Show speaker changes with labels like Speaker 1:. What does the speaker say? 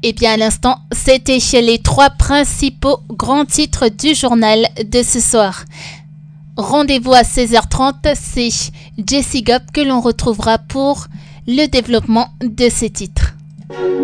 Speaker 1: Et bien à l'instant, c'était chez les trois principaux grands titres du journal de ce soir. Rendez-vous à 16h30, c'est Jessie Gop que l'on retrouvera pour le développement de ces titres.